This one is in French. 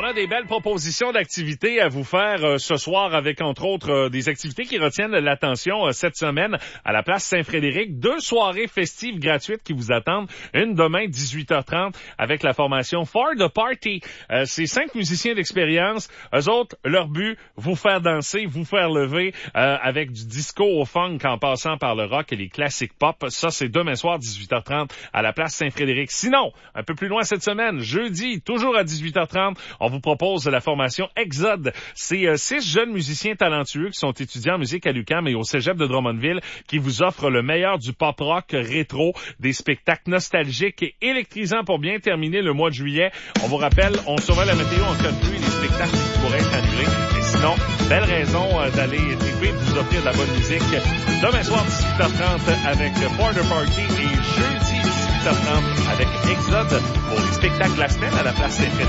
a des belles propositions d'activités à vous faire ce soir avec, entre autres, des activités qui retiennent l'attention cette semaine à la place Saint-Frédéric. 2 soirées festives gratuites qui vous attendent. Une demain, 18h30, avec la formation For the Party. C'est 5 musiciens d'expérience. Eux autres, leur but, vous faire danser, vous faire lever avec du disco au funk en passant par le rock et les classiques pop. Ça, c'est demain soir, 18h30, à la place Saint-Frédéric. Sinon, un peu plus loin cette semaine, jeudi, toujours à 18h30, on vous propose la formation Exode. C'est 6 jeunes musiciens talentueux qui sont étudiants en musique à l'UQAM et au Cégep de Drummondville qui vous offrent le meilleur du pop-rock rétro, des spectacles nostalgiques et électrisants pour bien terminer le mois de juillet. On vous rappelle, on surveille la météo en cas de pluie, les spectacles qui pourraient être annulés. Et sinon, belle raison d'aller triper, de vous offrir de la bonne musique. Demain soir, 18h30 avec For the Party et jeudi, 18h30 avec Exode pour les spectacles de la semaine à la place Saint-Frédéric.